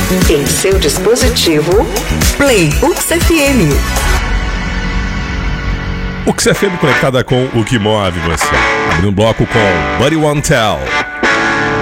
Em seu dispositivo, Play UXFM. UXFM conectada com o que move você. Abrindo um bloco com Buddy Won't Tell.